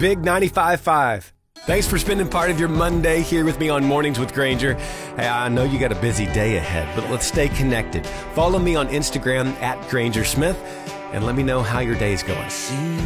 Big 95.5. Thanks for spending part of your Monday here with me on Mornings with Granger. Hey, I know you got a busy day ahead, but let's stay connected. Follow me on Instagram @GrangerSmith and let me know how your day's going.